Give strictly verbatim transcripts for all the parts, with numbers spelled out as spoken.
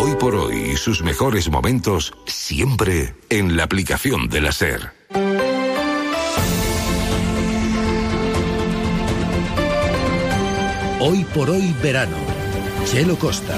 Hoy por hoy y sus mejores momentos siempre en la aplicación de la SER. Hoy por hoy verano. Chelo Costa.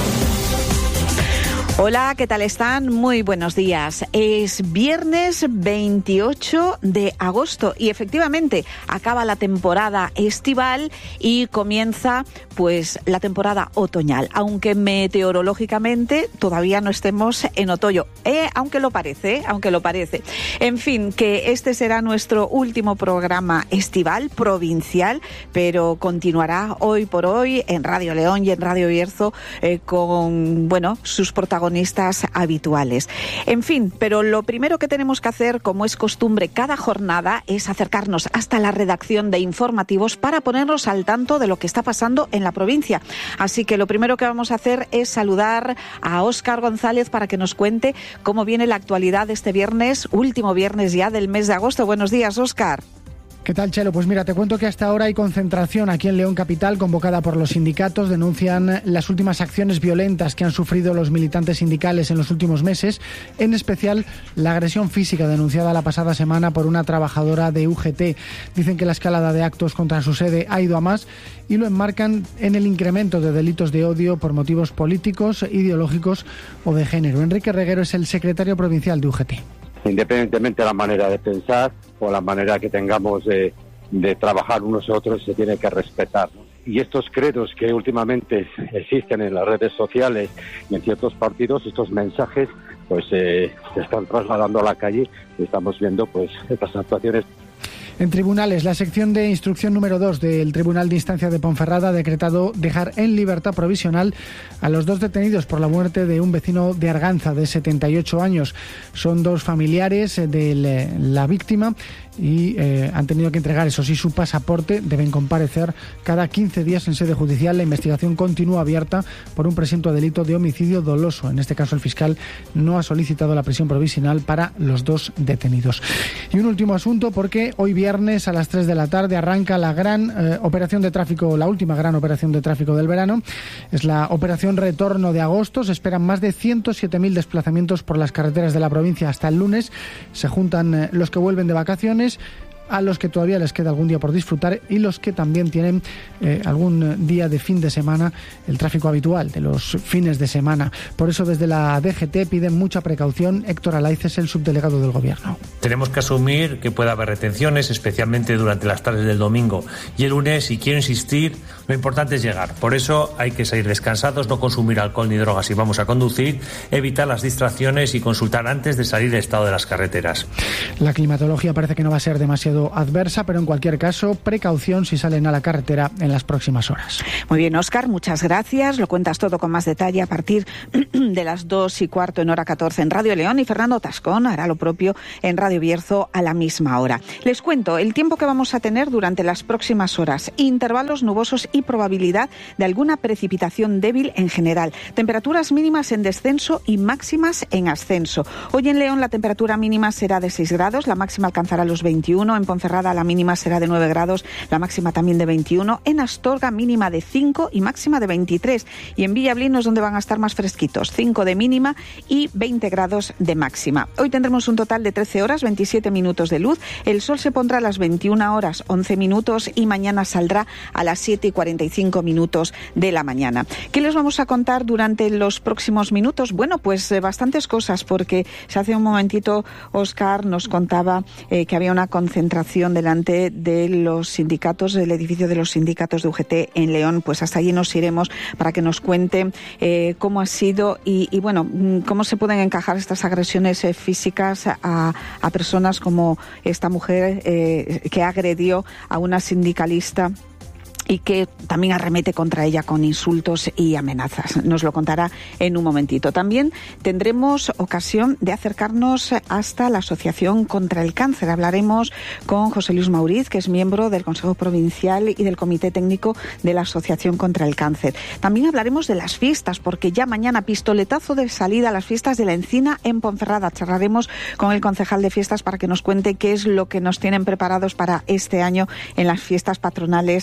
Hola, ¿qué tal están? Muy buenos días. Es viernes veintiocho de agosto y efectivamente acaba la temporada estival y comienza pues la temporada otoñal, aunque meteorológicamente todavía no estemos en otoño, eh, aunque lo parece, aunque lo parece. En fin, que este será nuestro último programa estival provincial, pero continuará hoy por hoy en Radio León y en Radio Bierzo eh, con, bueno, sus protagonistas habituales. En fin, pero lo primero que tenemos que hacer, como es costumbre cada jornada, es acercarnos hasta la redacción de informativos para ponernos al tanto de lo que está pasando en la provincia. Así que lo primero que vamos a hacer es saludar a Óscar González para que nos cuente cómo viene la actualidad de este viernes, último viernes ya del mes de agosto. Buenos días, Óscar. ¿Qué tal, Chelo? Pues mira, te cuento que hasta ahora hay concentración aquí en León Capital convocada por los sindicatos. Denuncian las últimas acciones violentas que han sufrido los militantes sindicales en los últimos meses, en especial la agresión física denunciada la pasada semana por una trabajadora de U G T. Dicen que la escalada de actos contra su sede ha ido a más y lo enmarcan en el incremento de delitos de odio por motivos políticos, ideológicos o de género. Enrique Reguero es el secretario provincial de U G T. Independientemente de la manera de pensar o la manera que tengamos de, de trabajar unos y otros, se tiene que respetar, ¿no? Y estos credos que últimamente existen en las redes sociales y en ciertos partidos, estos mensajes, pues eh, se están trasladando a la calle y estamos viendo pues estas actuaciones. En tribunales, la sección de instrucción número dos del Tribunal de Instancia de Ponferrada ha decretado dejar en libertad provisional a los dos detenidos por la muerte de un vecino de Arganza de setenta y ocho años. Son dos familiares de la víctima y eh, han tenido que entregar, eso sí, su pasaporte. Deben comparecer cada quince días en sede judicial. La investigación continúa abierta por un presunto delito de homicidio doloso. En este caso, el fiscal no ha solicitado la prisión provisional para los dos detenidos. Y un último asunto, porque hoy viernes a las tres de la tarde arranca la gran eh, operación de tráfico, la última gran operación de tráfico del verano. Es la operación Retorno de Agosto. Se esperan más de ciento siete mil desplazamientos por las carreteras de la provincia hasta el lunes. Se juntan eh, los que vuelven de vacaciones, a los que todavía les queda algún día por disfrutar y los que también tienen eh, algún día de fin de semana, el tráfico habitual de los fines de semana. Por eso desde la D G T piden mucha precaución. Héctor Alaiz es el subdelegado del Gobierno. Tenemos que asumir que puede haber retenciones, especialmente durante las tardes del domingo y el lunes, y quiero insistir, lo importante es llegar. Por eso hay que salir descansados, no consumir alcohol ni drogas si vamos a conducir, evitar las distracciones y consultar antes de salir el estado de las carreteras. La climatología parece que no va a ser demasiado adversa, pero en cualquier caso, precaución si salen a la carretera en las próximas horas. Muy bien, Óscar, muchas gracias. Lo cuentas todo con más detalle a partir de las dos y cuarto en hora catorce en Radio León, y Fernando Tascón hará lo propio en Radio Bierzo a la misma hora. Les cuento el tiempo que vamos a tener durante las próximas horas. Intervalos nubosos y probabilidad de alguna precipitación débil en general. Temperaturas mínimas en descenso y máximas en ascenso. Hoy en León la temperatura mínima será de seis grados, la máxima alcanzará los veintiuno. En Ponferrada la mínima será de nueve grados, la máxima también de veintiuno. En Astorga mínima de cinco y máxima de veintitrés. Y en Villablino es donde van a estar más fresquitos, cinco de mínima y veinte grados de máxima. Hoy tendremos un total de trece horas, veintisiete minutos de luz. El sol se pondrá a las veintiuna horas, once minutos, y mañana saldrá a las siete y cuarenta y cinco minutos de la mañana. ¿Qué les vamos a contar durante los próximos minutos? Bueno, pues eh, bastantes cosas, porque se hace un momentito Óscar nos contaba eh, que había una concentración delante de los sindicatos, del edificio de los sindicatos de U G T en León. Pues hasta allí nos iremos para que nos cuente eh, cómo ha sido y, y bueno, cómo se pueden encajar estas agresiones eh, físicas a, a personas como esta mujer eh, que agredió a una sindicalista y que también arremete contra ella con insultos y amenazas. Nos lo contará en un momentito. También tendremos ocasión de acercarnos hasta la Asociación contra el Cáncer. Hablaremos con José Luis Mauriz, que es miembro del Consejo Provincial y del Comité Técnico de la Asociación contra el Cáncer. También hablaremos de las fiestas, porque ya mañana pistoletazo de salida a las fiestas de la Encina en Ponferrada. Charlaremos con el concejal de fiestas para que nos cuente qué es lo que nos tienen preparados para este año en las fiestas patronales de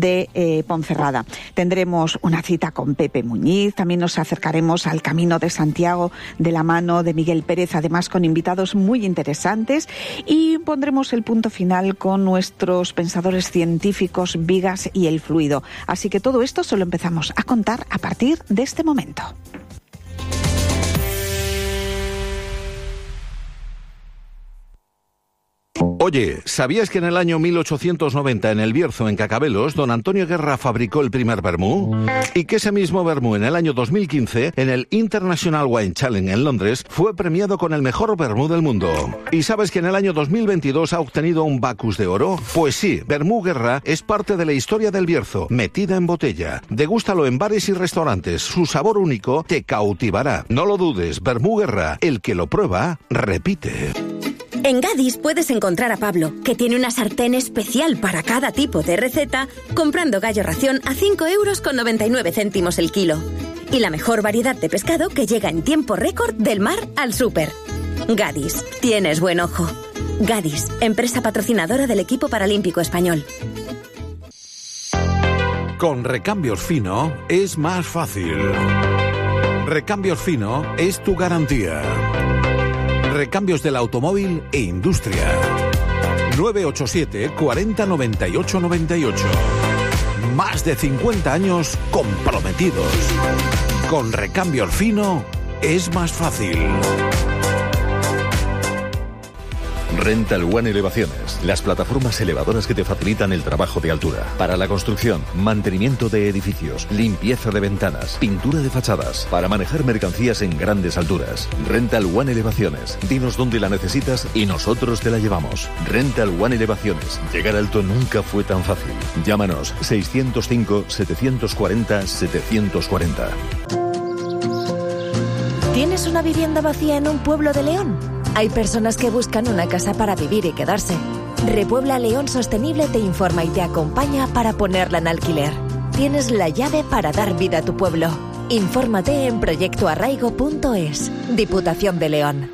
de eh, Ponferrada. Tendremos una cita con Pepe Muñiz, también nos acercaremos al Camino de Santiago de la mano de Miguel Pérez, además con invitados muy interesantes, y pondremos el punto final con nuestros pensadores científicos Vigas y el fluido. Así que todo esto se lo empezamos a contar a partir de este momento. Oye, ¿sabías que en el año mil ochocientos noventa en el Bierzo, en Cacabelos, don Antonio Guerra fabricó el primer vermú? Y que ese mismo vermú en el año dos mil quince, en el International Wine Challenge en Londres, fue premiado con el mejor vermú del mundo. ¿Y sabes que en el año dos mil veintidós ha obtenido un Bacus de oro? Pues sí, Vermú Guerra es parte de la historia del Bierzo, metida en botella. Degústalo en bares y restaurantes, su sabor único te cautivará. No lo dudes, Vermú Guerra, el que lo prueba, repite. En Gadis puedes encontrar a Pablo, que tiene una sartén especial para cada tipo de receta, comprando gallo ración a cinco euros con noventa y nueve céntimos el kilo. Y la mejor variedad de pescado que llega en tiempo récord del mar al súper. Gadis, tienes buen ojo. Gadis, empresa patrocinadora del equipo paralímpico español. Con Recambios Fino es más fácil. Recambios Fino es tu garantía. Recambios del automóvil e industria. nueve ocho siete, cuarenta, noventa y ocho, noventa y ocho. Más de cincuenta años comprometidos. Con Recambios Fino es más fácil. Rental One Elevaciones, las plataformas elevadoras que te facilitan el trabajo de altura. Para la construcción, mantenimiento de edificios, limpieza de ventanas, pintura de fachadas, para manejar mercancías en grandes alturas. Rental One Elevaciones, dinos dónde la necesitas y nosotros te la llevamos. Rental One Elevaciones, llegar alto nunca fue tan fácil. Llámanos seiscientos cinco, setecientos cuarenta, setecientos cuarenta. ¿Tienes una vivienda vacía en un pueblo de León? Hay personas que buscan una casa para vivir y quedarse. Repuebla León Sostenible te informa y te acompaña para ponerla en alquiler. Tienes la llave para dar vida a tu pueblo. Infórmate en proyecto arraigo punto es. Diputación de León.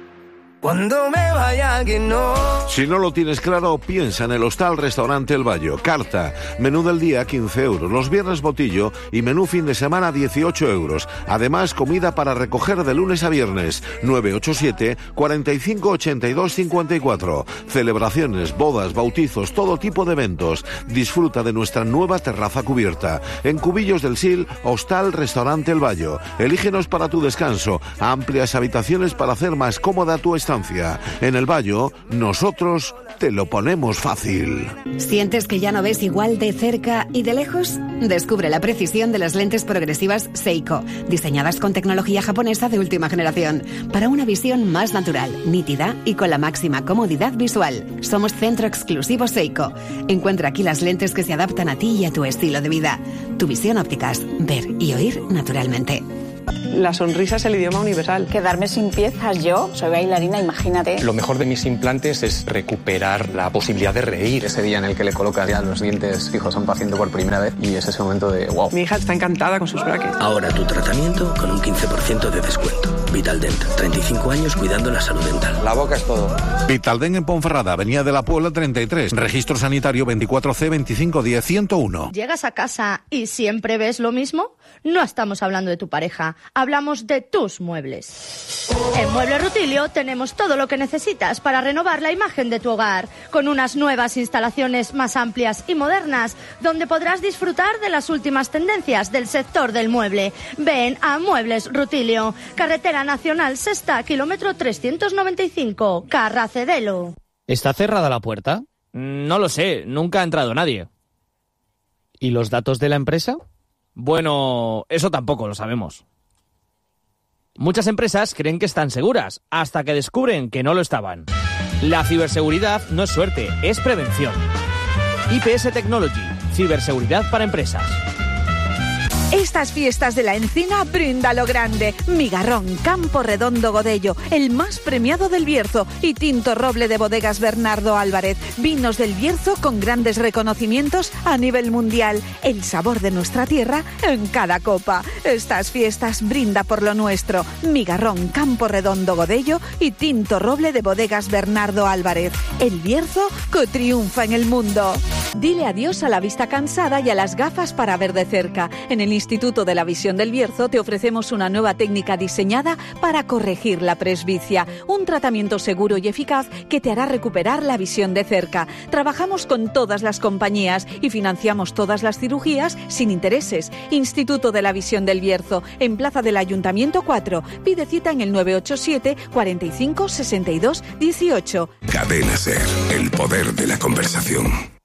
Cuando me vaya que no. Si no lo tienes claro, piensa en el Hostal Restaurante El Bayo. Carta, menú del día quince euros, los viernes botillo y menú fin de semana dieciocho euros. Además, comida para recoger de lunes a viernes. nueve ocho siete, cuarenta y cinco, ochenta y dos, cincuenta y cuatro. Celebraciones, bodas, bautizos, todo tipo de eventos. Disfruta de nuestra nueva terraza cubierta. En Cubillos del Sil, Hostal Restaurante El Bayo. Elígenos para tu descanso. Amplias habitaciones para hacer más cómoda tu estancia. En El Bayo, nosotros te lo ponemos fácil. ¿Sientes que ya no ves igual de cerca y de lejos? Descubre la precisión de las lentes progresivas Seiko, diseñadas con tecnología japonesa de última generación, para una visión más natural, nítida y con la máxima comodidad visual. Somos centro exclusivo Seiko. Encuentra aquí las lentes que se adaptan a ti y a tu estilo de vida. Tu visión ópticas, ver y oír naturalmente. La sonrisa es el idioma universal. Quedarme sin piezas, yo soy bailarina, imagínate. Lo mejor de mis implantes es recuperar la posibilidad de reír. Ese día en el que le colocas ya los dientes fijos a un paciente por primera vez y es ese momento de wow. Mi hija está encantada con sus brackets. Ahora tu tratamiento con un quince por ciento de descuento. Vitaldent, treinta y cinco años cuidando la salud dental. La boca es todo. Vitaldent en Ponferrada, Avenida de la Puebla treinta y tres. Registro sanitario veinticuatro C veinticinco diez ciento uno. ¿Llegas a casa y siempre ves lo mismo? No estamos hablando de tu pareja, hablamos de tus muebles. En Muebles Rutilio tenemos todo lo que necesitas para renovar la imagen de tu hogar, con unas nuevas instalaciones más amplias y modernas, donde podrás disfrutar de las últimas tendencias del sector del mueble. Ven a Muebles Rutilio, Carretera Nacional Sexta, kilómetro trescientos noventa y cinco, Carracedelo. ¿Está cerrada la puerta? No lo sé, nunca ha entrado nadie. ¿Y los datos de la empresa? Bueno, eso tampoco lo sabemos. Muchas empresas creen que están seguras, hasta que descubren que no lo estaban. La ciberseguridad no es suerte, es prevención. I P S Technology, ciberseguridad para empresas. Estas fiestas de la Encina brinda lo grande. Migarrón, Campo Redondo Godello, el más premiado del Bierzo, y Tinto Roble de Bodegas Bernardo Álvarez. Vinos del Bierzo con grandes reconocimientos a nivel mundial. El sabor de nuestra tierra en cada copa. Estas fiestas brinda por lo nuestro. Migarrón, Campo Redondo Godello y Tinto Roble de Bodegas Bernardo Álvarez. El Bierzo que triunfa en el mundo. Dile adiós a la vista cansada y a las gafas para ver de cerca. En el Instituto de la Visión del Bierzo te ofrecemos una nueva técnica diseñada para corregir la presbicia. Un tratamiento seguro y eficaz que te hará recuperar la visión de cerca. Trabajamos con todas las compañías y financiamos todas las cirugías sin intereses. Instituto de la Visión del Bierzo, en Plaza del Ayuntamiento cuatro. Pide cita en el nueve ocho siete, cuarenta y cinco, sesenta y dos, dieciocho. Cadena Ser, el poder de la conversación.